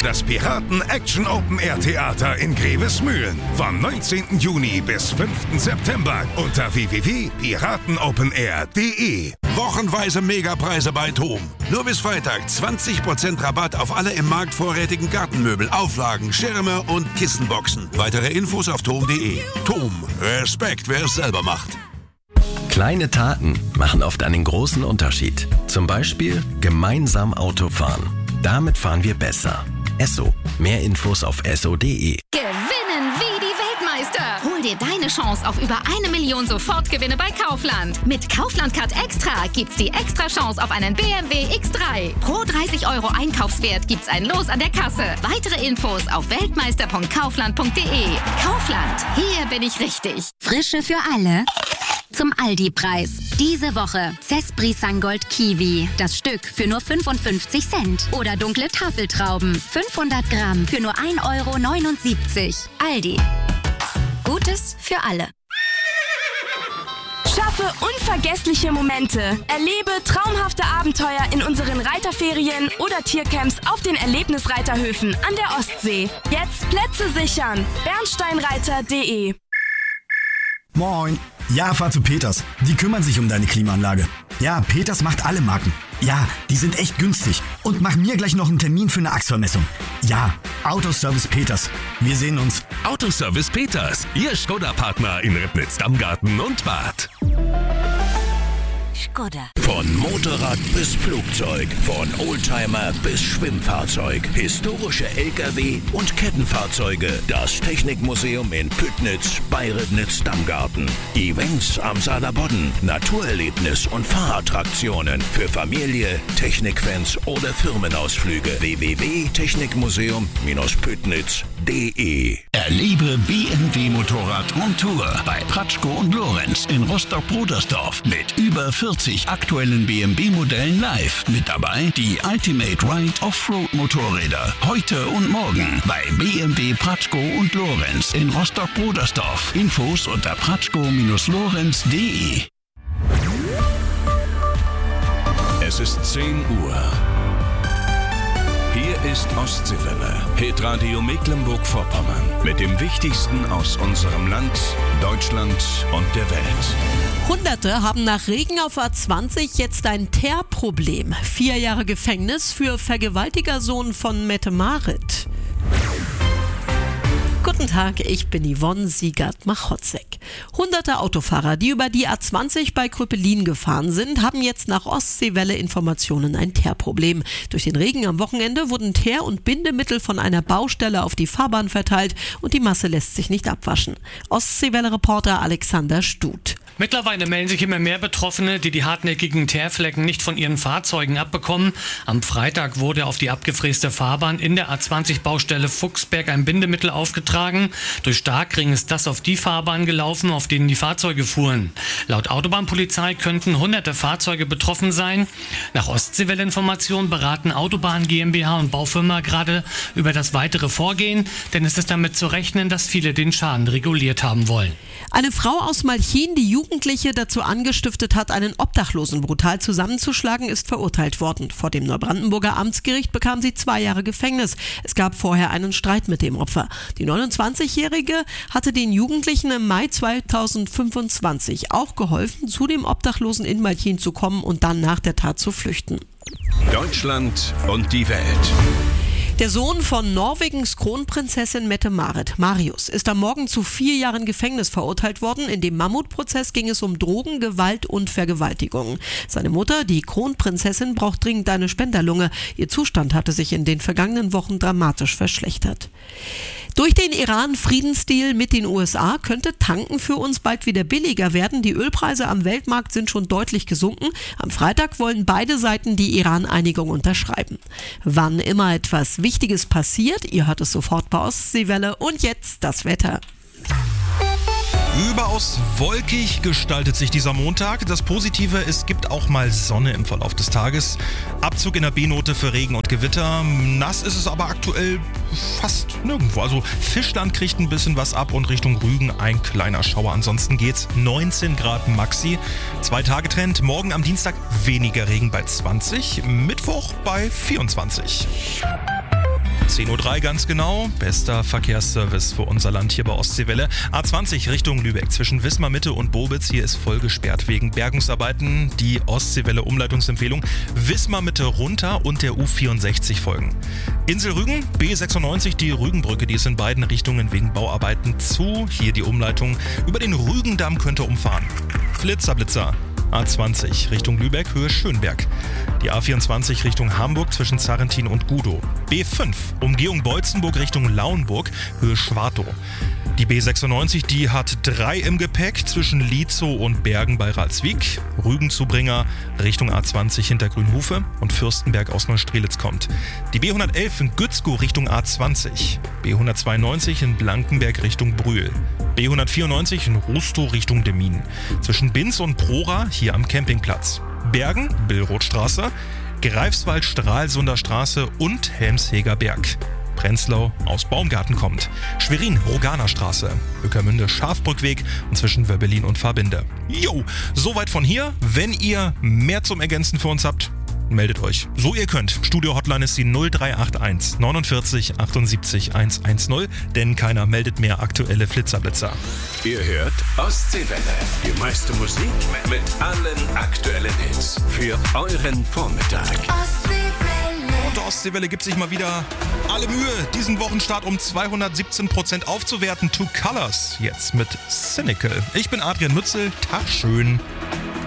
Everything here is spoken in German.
Das Piraten Action Open Air Theater in Grevesmühlen. Vom 19. Juni bis 5. September unter www.piratenopenair.de. Wochenweise Megapreise bei TOM. Nur bis Freitag 20% Rabatt auf alle im Markt vorrätigen Gartenmöbel, Auflagen, Schirme und Kissenboxen. Weitere Infos auf TOM.de. TOM. Respekt, wer es selber macht. Kleine Taten machen oft einen großen Unterschied. Zum Beispiel gemeinsam Auto fahren. Damit fahren wir besser. Esso. Mehr Infos auf esso.de. Gewinnen wie die Weltmeister. Hol dir deine Chance auf über 1 Million Sofortgewinne bei Kaufland. Mit Kaufland Card Extra gibt's die extra Chance auf einen BMW X3. Pro 30 € Einkaufswert gibt's ein Los an der Kasse. Weitere Infos auf weltmeister.kaufland.de. Kaufland. Hier bin ich richtig. Frische für alle. Zum Aldi-Preis. Diese Woche Cespri Sangold Kiwi. Das Stück für nur 55 Cent. Oder dunkle Tafeltrauben. 500 Gramm für nur 1,79 €. Aldi. Gutes für alle. Schaffe unvergessliche Momente. Erlebe traumhafte Abenteuer in unseren Reiterferien oder Tiercamps auf den Erlebnisreiterhöfen an der Ostsee. Jetzt Plätze sichern. Bernsteinreiter.de. Moin. Ja, fahr zu Peters. Die kümmern sich um deine Klimaanlage. Ja, Peters macht alle Marken. Ja, die sind echt günstig. Und mach mir gleich noch einen Termin für eine Achsvermessung. Ja, Autoservice Peters. Wir sehen uns. Autoservice Peters, Ihr Skoda-Partner in Ribnitz, Dammgarten und Bad. Skoda. Von Motorrad bis Flugzeug, von Oldtimer bis Schwimmfahrzeug, historische LKW und Kettenfahrzeuge. Das Technikmuseum in Püttnitz bei Ribnitz-Dammgarten. Events am Saarlandbodden, Naturerlebnis und Fahrattraktionen für Familie, Technikfans oder Firmenausflüge. www.technikmuseum-püttnitz.de. Erlebe BMW Motorrad on Tour bei Pratschko und Lorenz in Rostock-Brudersdorf mit über 40 aktuellen BMW-Modellen live. Mit dabei die Ultimate Ride Offroad-Motorräder. Heute und morgen bei BMW Pratschko und Lorenz in Rostock-Brudersdorf. Infos unter pratschko-lorenz.de. Es ist 10 Uhr. Hier ist Ostseewelle, Hitradio Mecklenburg-Vorpommern. Mit dem Wichtigsten aus unserem Land, Deutschland und der Welt. Hunderte haben nach Regen auf A20 jetzt ein Teerproblem. 4 Jahre Gefängnis für Vergewaltigersohn von Mette-Marit. Guten Tag, ich bin Yvonne Siegert-Machotzek. Hunderte Autofahrer, die über die A20 bei Krüppelin gefahren sind, haben jetzt nach Ostseewelle Informationen ein Teerproblem. Durch den Regen am Wochenende wurden Teer- und Bindemittel von einer Baustelle auf die Fahrbahn verteilt und die Masse lässt sich nicht abwaschen. Ostseewelle-Reporter Alexander Stut. Mittlerweile melden sich immer mehr Betroffene, die die hartnäckigen Teerflecken nicht von ihren Fahrzeugen abbekommen. Am Freitag wurde auf die abgefräste Fahrbahn in der A20-Baustelle Fuchsberg ein Bindemittel aufgetragen. Durch Starkregen ist das auf die Fahrbahn gelaufen, auf denen die Fahrzeuge fuhren. Laut Autobahnpolizei könnten hunderte Fahrzeuge betroffen sein. Nach Ostseewelle-Informationen beraten Autobahn GmbH und Baufirma gerade über das weitere Vorgehen, denn es ist damit zu rechnen, dass viele den Schaden reguliert haben wollen. Eine Frau aus Malchin, die Jugendliche dazu angestiftet hat, einen Obdachlosen brutal zusammenzuschlagen, ist verurteilt worden. Vor dem Neubrandenburger Amtsgericht bekam sie 2 Jahre Gefängnis. Es gab vorher einen Streit mit dem Opfer. Die 29-Jährige hatte den Jugendlichen im Mai 2025 auch geholfen, zu dem Obdachlosen in Malchin zu kommen und dann nach der Tat zu flüchten. Deutschland und die Welt. Der Sohn von Norwegens Kronprinzessin Mette-Marit, Marius, ist am Morgen zu 4 Jahren Gefängnis verurteilt worden. In dem Mammutprozess ging es um Drogen, Gewalt und Vergewaltigung. Seine Mutter, die Kronprinzessin, braucht dringend eine Spenderlunge. Ihr Zustand hatte sich in den vergangenen Wochen dramatisch verschlechtert. Durch den Iran-Friedensdeal mit den USA könnte Tanken für uns bald wieder billiger werden. Die Ölpreise am Weltmarkt sind schon deutlich gesunken. Am Freitag wollen beide Seiten die Iran-Einigung unterschreiben. Wann immer etwas Wichtiges passiert, ihr hört es sofort bei Ostseewelle. Und jetzt das Wetter. Überaus wolkig gestaltet sich dieser Montag. Das Positive, es gibt auch mal Sonne im Verlauf des Tages. Abzug in der B-Note für Regen und Gewitter. Nass ist es aber aktuell fast nirgendwo. Also Fischland kriegt ein bisschen was ab und Richtung Rügen ein kleiner Schauer. Ansonsten geht's 19 Grad Maxi. 2-Tage-Trend. Morgen am Dienstag weniger Regen bei 20. Mittwoch bei 24. 10 10:03 Uhr ganz genau. Bester Verkehrsservice für unser Land hier bei Ostseewelle. A20 Richtung Lübeck zwischen Wismar Mitte und Bobitz. Hier ist voll gesperrt wegen Bergungsarbeiten. Die Ostseewelle Umleitungsempfehlung. Wismar Mitte runter und der U64 folgen. Insel Rügen, B96, die Rügenbrücke, die ist in beiden Richtungen wegen Bauarbeiten zu. Hier die Umleitung über den Rügendamm könnte umfahren. Blitzer. A20 Richtung Lübeck, Höhe Schönberg. Die A24 Richtung Hamburg zwischen Zarrentin und Gudow. B5 Umgehung Beutzenburg Richtung Lauenburg, Höhe Schwartow. Die B96, die hat 3 im Gepäck zwischen Lietzow und Bergen bei Ralswiek. Rügenzubringer Richtung A20 hinter Grünhofe und Fürstenberg aus Neustrelitz kommt. Die B111 in Gützkow Richtung A20. B192 in Blankenberg Richtung Brühl. B194 in Rustow Richtung Demmin. Zwischen Binz und Prora hier am Campingplatz. Bergen, Billrothstraße, Greifswald, Stralsunder Straße und Helmsheger Berg. Prenzlau aus Baumgarten kommt. Schwerin, Roganer Straße. Ueckermünde, Schafbrückweg und zwischen Wöbbelin und Verbinde. Jo, soweit von hier. Wenn ihr mehr zum Ergänzen für uns habt, meldet euch. So ihr könnt. Studio-Hotline ist die 0381 49 78 110, denn keiner meldet mehr aktuelle Flitzerblitzer. Ihr hört Ostseewelle. Die meiste Musik mit allen aktuellen Hits für euren Vormittag. Und der Ostseewelle gibt sich mal wieder alle Mühe, diesen Wochenstart um 217% aufzuwerten. Two Colors jetzt mit Cynical. Ich bin Adrian Mützel. Tag schön.